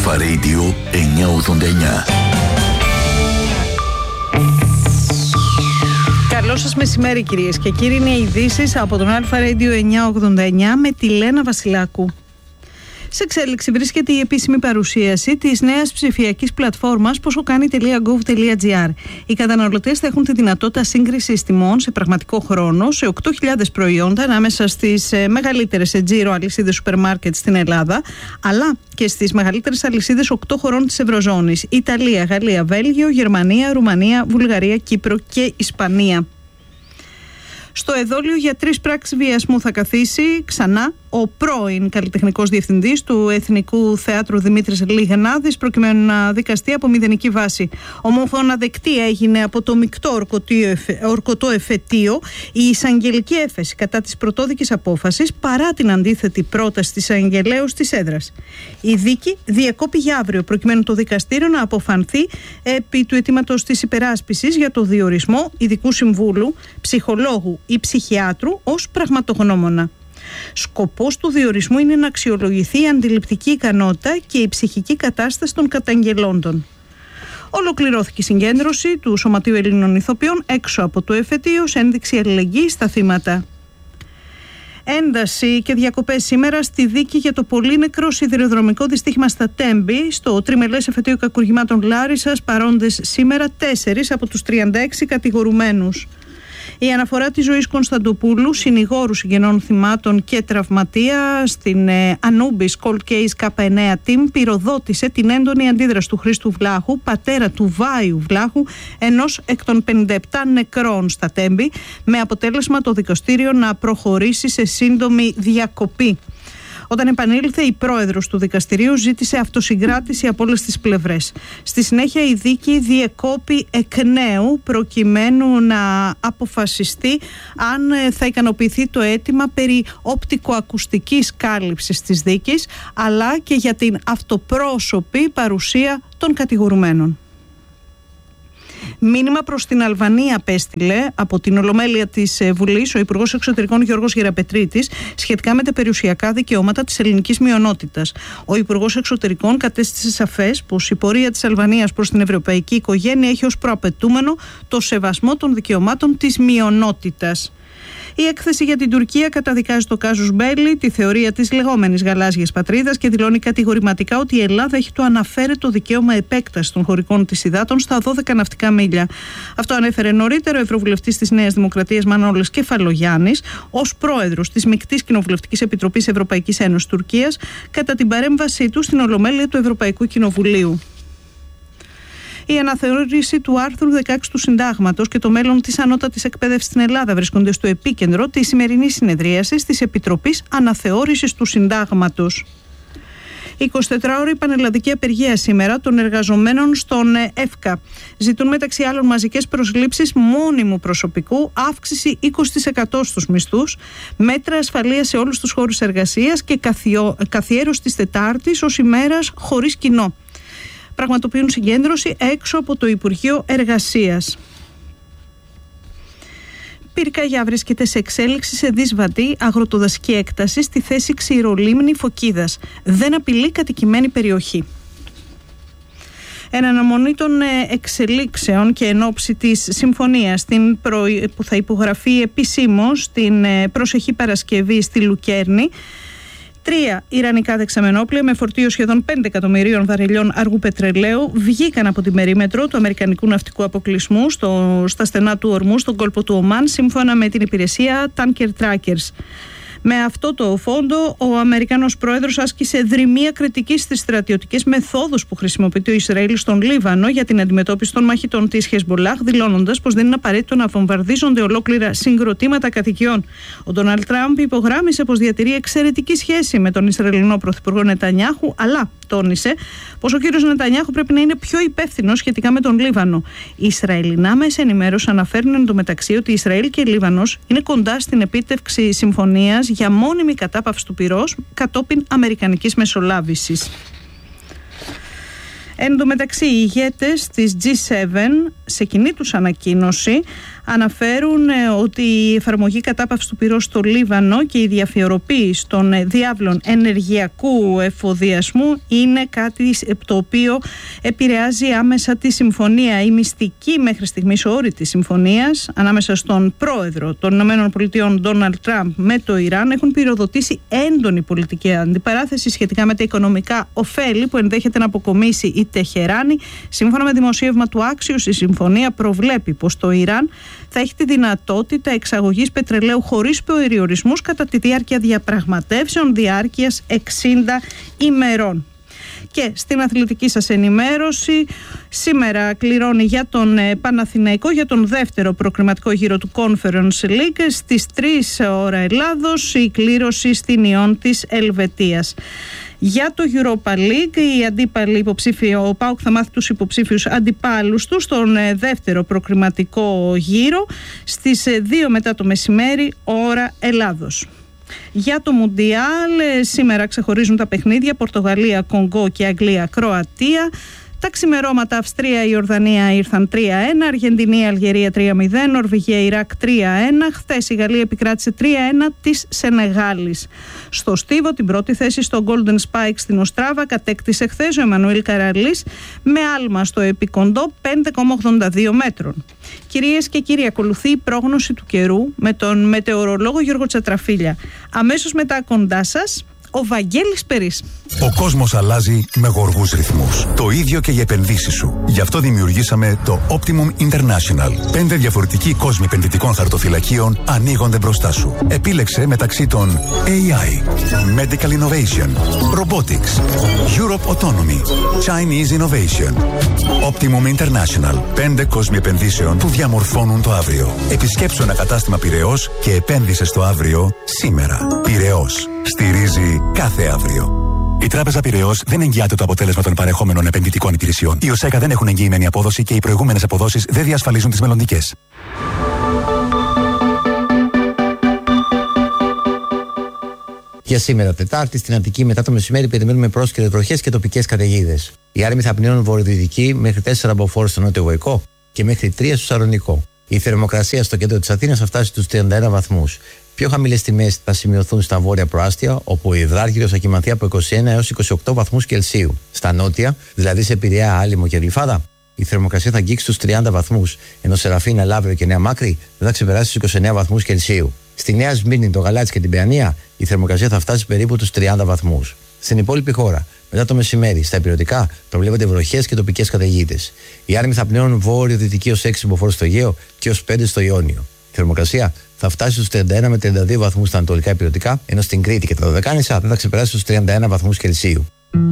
Αλφα Radio 989. Καλό σας μεσημέρι κυρίες και κύριοι, είναι οι ειδήσεις από τον Αλφα Radio 989 με τη Λένα Βασιλάκου. Σε εξέλιξη βρίσκεται η επίσημη παρουσίαση της νέας ψηφιακής πλατφόρμας posokani.gov.gr. Οι καταναλωτές θα έχουν τη δυνατότητα σύγκρισης τιμών σε πραγματικό χρόνο σε 8.000 προϊόντα ανάμεσα στις μεγαλύτερες σε τζίρο αλυσίδες σούπερ μάρκετ στην Ελλάδα, αλλά και στις μεγαλύτερες αλυσίδες 8 χωρών της Ευρωζώνης: Ιταλία, Γαλλία, Βέλγιο, Γερμανία, Ρουμανία, Βουλγαρία, Κύπρο και Ισπανία. Στο εδόλιο για 3 πράξεις βιασμού θα καθίσει ξανά ο πρώην καλλιτεχνικός διευθυντής του Εθνικού Θεάτρου Δημήτρης Λιγνάδης, προκειμένου να δικαστεί από μηδενική βάση. Ομόφωνα δεκτή έγινε από το μεικτό ορκωτό εφετείο η εισαγγελική έφεση κατά της πρωτόδικης απόφασης, παρά την αντίθετη πρόταση της εισαγγελέως της έδρας. Η δίκη διεκόπη για αύριο, προκειμένου το δικαστήριο να αποφανθεί επί του αιτήματος της υπεράσπισης για το διορισμό ειδικού συμβούλου, ψυχολόγου ή ψυχιάτρου ως πραγματογνώμονα. Σκοπός του διορισμού είναι να αξιολογηθεί η αντιληπτική ικανότητα και η ψυχική κατάσταση των καταγγελόντων. Ολοκληρώθηκε η συγκέντρωση του Σωματείου Ελλήνων Ηθοποιών έξω από το εφετείο σε ένδειξη αλληλεγγύης στα θύματα. Ένταση και διακοπές σήμερα στη δίκη για το πολύ νεκρό σιδηροδρομικό δυστύχημα στα Τέμπη. Στο τριμελές εφετείο κακουργημάτων Λάρισσας παρόντες σήμερα 4 από τους 36 κατηγορουμένους. Η αναφορά της ζωής Κωνσταντοπούλου, συνηγόρου συγγενών θυμάτων και τραυματία στην Anubis Cold Case K9 Team, πυροδότησε την έντονη αντίδραση του Χρήστου Βλάχου, πατέρα του Βάιου Βλάχου, ενός εκ των 57 νεκρών στα Τέμπη, με αποτέλεσμα το δικαστήριο να προχωρήσει σε σύντομη διακοπή. Όταν επανήλθε, η πρόεδρος του δικαστηρίου ζήτησε αυτοσυγκράτηση από όλες τις πλευρές. Στη συνέχεια η δίκη διεκόπη εκ νέου, προκειμένου να αποφασιστεί αν θα ικανοποιηθεί το αίτημα περί οπτικοακουστικής κάλυψης της δίκης, αλλά και για την αυτοπρόσωπη παρουσία των κατηγορουμένων. Μήνυμα προς την Αλβανία απέστειλε από την Ολομέλεια της Βουλής ο Υπουργός Εξωτερικών Γιώργος Γεραπετρίτης σχετικά με τα περιουσιακά δικαιώματα της ελληνικής μειονότητας. Ο Υπουργός Εξωτερικών κατέστησε σαφές πως η πορεία της Αλβανίας προς την ευρωπαϊκή οικογένεια έχει ως προαπαιτούμενο το σεβασμό των δικαιωμάτων της μειονότητας. Η έκθεση για την Τουρκία καταδικάζει το κάζους μπέλι, τη θεωρία της λεγόμενης γαλάζιας πατρίδας, και δηλώνει κατηγορηματικά ότι η Ελλάδα έχει το αναφέρετο δικαίωμα επέκτασης των χωρικών της υδάτων στα 12 ναυτικά μίλια. Αυτό ανέφερε νωρίτερα ο Ευρωβουλευτής της Νέας Δημοκρατίας Μανώλης Κεφαλογιάννης ως πρόεδρος της Μεικτής Κοινοβουλευτικής Επιτροπής Ευρωπαϊκής Ένωσης Τουρκίας κατά την παρέμβασή του στην Ολομέλεια του Ευρωπαϊκού Κοινοβουλίου. Η αναθεώρηση του άρθρου 16 του Συντάγματος και το μέλλον της ανώτατης εκπαίδευσης στην Ελλάδα βρίσκονται στο επίκεντρο της σημερινής συνεδρίασης της Επιτροπής Αναθεώρησης του Συντάγματος. 24ωρη πανελλαδική απεργία σήμερα των εργαζομένων στον ΕΦΚΑ. Ζητούν μεταξύ άλλων μαζικές προσλήψεις μόνιμου προσωπικού, αύξηση 20% στους μισθούς, μέτρα ασφαλείας σε όλους τους χώρους εργασίας και καθιέρωση της Τετάρτης ως ημέρας χωρίς κοινό. Πραγματοποιούν συγκέντρωση έξω από το Υπουργείο Εργασίας. Πυρκαγιά βρίσκεται σε εξέλιξη σε δυσβατή αγροτοδασική έκταση στη θέση Ξηρολίμνη Φωκίδας. Δεν απειλεί κατοικημένη περιοχή. Εν αναμονή των εξελίξεων και εν ώψη της συμφωνίας που θα υπογραφεί επισήμως την προσεχή Παρασκευή στη Λουκέρνη, 3 ιρανικά δεξαμενόπλια με φορτίο σχεδόν 5 εκατομμυρίων βαρελιών αργού πετρελαίου βγήκαν από τη περίμετρο του Αμερικανικού ναυτικού αποκλεισμού στα στενά του Ορμού στον κόλπο του Ομάν, σύμφωνα με την υπηρεσία Tanker Trackers. Με αυτό το φόντο, ο Αμερικανός πρόεδρος άσκησε δρυμία κριτική στις στρατιωτικές μεθόδους που χρησιμοποιεί το Ισραήλ στον Λίβανο για την αντιμετώπιση των μαχητών της Χεσμολάχ, δηλώνοντας πως δεν είναι απαραίτητο να βομβαρδίζονται ολόκληρα συγκροτήματα κατοικιών. Ο Ντόναλντ Τραμπ υπογράμμισε πως διατηρεί εξαιρετική σχέση με τον Ισραηλινό πρωθυπουργό Νετανιάχου, αλλά τόνισε πως ο κύριος Νετανιάχου πρέπει να είναι πιο υπεύθυνος σχετικά με τον Λίβανο. Οι Ισραηλινά μέσα ενημέρωση αναφέρουν εντωμεταξύ ότι Ισραήλ και Λίβανος είναι κοντά στην επίτευξη συμφωνίας για μόνιμη κατάπαυση του πυρός κατόπιν αμερικανικής μεσολάβησης. Εν τω μεταξύ, οι ηγέτες της G7 σε κοινή τους ανακοίνωση αναφέρουν ότι η εφαρμογή κατάπαυσης του πυρός στο Λίβανο και η διαφοροποίηση των διάβλων ενεργειακού εφοδιασμού είναι κάτι το οποίο επηρεάζει άμεσα τη συμφωνία. Η μυστική μέχρι στιγμής όρη της συμφωνίας ανάμεσα στον πρόεδρο των ΗΠΑ Ντόναλντ Τραμπ με το Ιράν έχουν πυροδοτήσει έντονη πολιτική αντιπαράθεση σχετικά με τα οικονομικά ωφέλη που ενδέχεται να αποκομίσει η Τεχεράνη. Σύμφωνα με δημοσίευμα του Axios, η συμφωνία προβλέπει πως το Ιράν θα έχει τη δυνατότητα εξαγωγής πετρελαίου χωρίς περιορισμούς κατά τη διάρκεια διαπραγματεύσεων διάρκειας 60 ημερών. Και στην αθλητική σας ενημέρωση, σήμερα κληρώνει για τον Παναθηναϊκό για τον δεύτερο προκριματικό γύρο του Conference League στις 3 ώρα Ελλάδος η κλήρωση στην Ιόν της Ελβετίας. Για το Europa League, οι αντίπαλοι υποψήφοι, ο ΠΑΟΚ θα μάθει τους υποψήφιους αντιπάλους του στον δεύτερο προκριματικό γύρο στις 2 μετά το μεσημέρι ώρα Ελλάδος. Για το Μουντιάλ, σήμερα ξεχωρίζουν τα παιχνίδια Πορτογαλία, Κονγκό και Αγγλία, Κροατία. Τα ξημερώματα Αυστρία-Ιορδανία ήρθαν 3-1, Αργεντινή-Αλγερία 3-0, Νορβηγία-Ιράκ 3-1. Χθες η Γαλλία επικράτησε 3-1 της Σενεγάλης. Στο στίβο την πρώτη θέση στο Golden Spike στην Οστράβα κατέκτησε χθες ο Εμμανουήλ Καραλής με άλμα στο επικοντό 5,82 μέτρων. Κυρίες και κύριοι, ακολουθεί η πρόγνωση του καιρού με τον μετεωρολόγο Γιώργο Τσατραφίλια. Αμέσως μετά κοντά σας ο Βαγγέλης Περής. Ο κόσμος αλλάζει με γοργούς ρυθμούς. Το ίδιο και οι επενδύσεις σου. Γι' αυτό δημιουργήσαμε το Optimum International. 5 διαφορετικοί κόσμοι επενδυτικών χαρτοφυλακίων ανοίγονται μπροστά σου. Επίλεξε μεταξύ των AI, Medical Innovation, Robotics, Europe Autonomy, Chinese Innovation. Optimum International. 5 κόσμοι επενδύσεων που διαμορφώνουν το αύριο. Επισκέψου ένα κατάστημα Πειραιώς και επένδυσε στο αύριο σήμερα. Πειραιώς. Στηρίζει κάθε αύριο. Η Τράπεζα Πειραιώς δεν εγγυάται το αποτέλεσμα των παρεχόμενων επενδυτικών υπηρεσιών. Οι ΟΣΕΚΑ δεν έχουν εγγυημένη απόδοση και οι προηγούμενες αποδόσεις δεν διασφαλίζουν τις μελλοντικές. Για σήμερα, Τετάρτη, στην Αττική μετά το μεσημέρι περιμένουμε πρόσκαιρες βροχές και τοπικές καταιγίδες. Οι άρμοι θα πνέουν βορειοδυτική μέχρι 4 από φόρ στο νότιο Βοϊκό και μέχρι 3 στο Σαρονικό. Η θερμοκρασία στο κέντρο της Αθήνας θα φτάσει στους 31 βαθμούς. Πιο χαμηλές τιμές θα σημειωθούν στα βόρεια προάστια, όπου ο υδράργυρος θα κοιμανθεί από 21 έως 28 βαθμούς Κελσίου. Στα νότια, δηλαδή σε Πειραιά, Άλυμο και Γλυφάδα, η θερμοκρασία θα αγγίξει στους 30 βαθμούς, ενώ σε Ραφίνα, Λαύριο και Νέα Μάκρη δεν θα ξεπεράσει στους 29 βαθμούς Κελσίου. Στη Νέα Σμύρνη, το Γαλάτσι και την Παιανία, η θερμοκρασία θα φτάσει περίπου τους 30 βαθμούς. Στην υπόλοιπη χώρα, μετά το μεσημέρι, στα υπηρετικά προβλέπονται βροχές και τοπικές καταιγίδες. Οι άρμοι θα πνέουν βόρειο-δυτική ως 6 μποφόρ στο Αιγαίο και ως 5 στο Ιόνιο. Η θερμοκρασία θα φτάσει στους 31 με 32 βαθμούς στα ανατολικά υπηρετικά, ενώ στην Κρήτη και τα Δωδεκάνησα δεν θα ξεπεράσει στους 31 βαθμούς Κελσίου.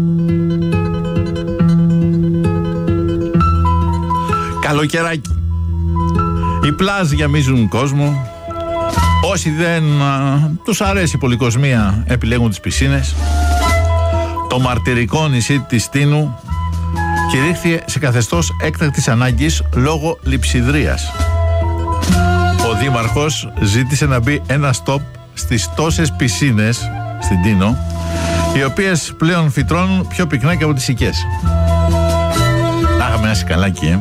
Καλοκαιράκι. Οι πλάζοι γεμίζουν κόσμο. Όσοι δεν τους αρέσει η πολυκοσμία επιλέγουν τις πισίνες. Το μαρτυρικό νησί της Τίνου κηρύχθηκε σε καθεστώς έκτακτης ανάγκης λόγω λειψιδρίας. Ο δήμαρχος ζήτησε να μπει ένα στόπ στις τόσες πισίνες στην Τίνο, οι οποίες πλέον φυτρώνουν πιο πυκνά και από τις οικίες. Είχαμε ένα σκαλάκι,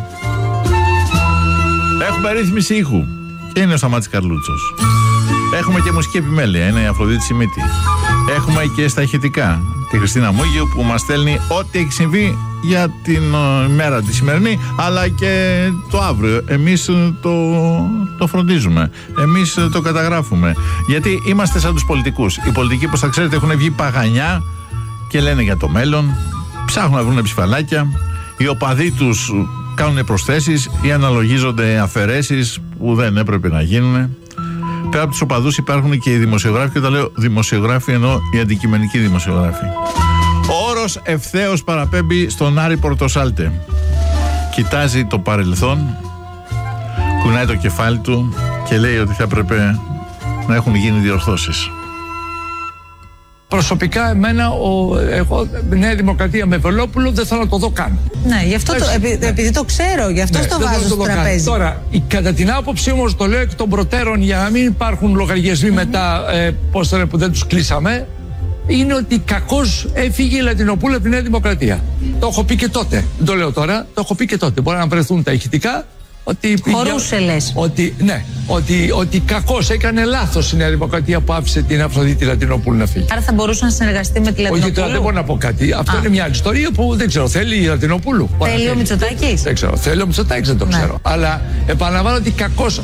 Έχουμε ρύθμιση ήχου και είναι ο Σταμάτης Καρλούτσος. Έχουμε και μουσική επιμέλεια, είναι η Αφροδίτη Σιμίτη. Έχουμε και στα ηχητικά τη Χριστίνα Μούγιου που μας στέλνει ό,τι έχει συμβεί για την μέρα τη σημερινή, αλλά και το αύριο. Εμείς το φροντίζουμε, εμείς το καταγράφουμε, γιατί είμαστε σαν τους πολιτικούς. Οι πολιτικοί, όπως θα ξέρετε, έχουν βγει παγανιά και λένε για το μέλλον, ψάχνουν να βρουν ψηφαλάκια, οι οπαδοί τους κάνουν προσθέσεις ή αναλογίζονται αφαιρέσεις που δεν έπρεπε να γίνουν. Πέρα από τους οπαδούς υπάρχουν και οι δημοσιογράφοι, και όταν λέω δημοσιογράφοι εννοώ οι αντικειμενικοί δημοσιογράφοι. Ο όρος ευθέως παραπέμπει στον Άρη Πορτοσάλτε. Κοιτάζει το παρελθόν, κουνάει το κεφάλι του και λέει ότι θα έπρεπε να έχουν γίνει διορθώσεις. Προσωπικά, εγώ Νέα Δημοκρατία με Βελόπουλο δεν θέλω να το δω καν. Ναι, γι' αυτό επειδή το ξέρω, γι' αυτό το βάζω στο τραπέζι. Τώρα, κατά την άποψή όμως, το λέω εκ των προτέρων για να μην υπάρχουν λογαριασμοί μετά, που δεν τους κλείσαμε, είναι ότι κακώς έφυγε η Λατινοπούλα από τη Νέα Δημοκρατία. Το έχω πει και τότε. Δεν το λέω τώρα, το έχω πει και τότε. Μπορεί να βρεθούν τα ηχητικά Ότι χωρούσε, λες. Ότι κακώς έκανε λάθος η Νέα Δημοκρατία που άφησε την Αφροδίτη Λατινοπούλου να φύγει. Άρα θα μπορούσε να συνεργαστεί με τη Λατινοπούλου. Όχι, τώρα δεν μπορώ να πω κάτι. Αυτό είναι μια άλλη ιστορία που δεν ξέρω. Θέλει η Λατινοπούλου. Θέλει ο Μητσοτάκης. Δεν ξέρω. Θέλει ο Μητσοτάκης, δεν το ξέρω. Αλλά επαναλαμβάνω ότι κακώς.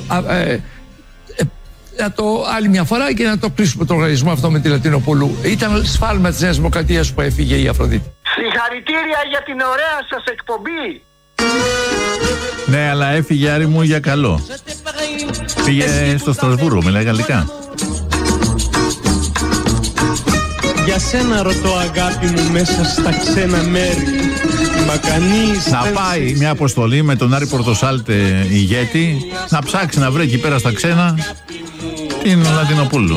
Να το άλλη μια φορά και να το κλείσουμε τον οργανισμό αυτό με τη Λατινοπούλου. Ήταν σφάλμα της Νέας Δημοκρατίας που έφυγε η Αφροδίτη. Συγχαρητήρια για την ωραία σας εκπομπή. Ναι, αλλά έφυγε, Άρη μου, για καλό. Πήγε στο Στρασβούργο, μιλάει γαλλικά. Για σένα ρωτώ, αγάπη μου, μέσα στα ξένα μέρη. Μα κανείς να πάει μια αποστολή με τον Άρη Πορτοσάλτε ηγέτη, να ψάξει να βρει εκεί πέρα στα ξένα την Λατινοπούλου.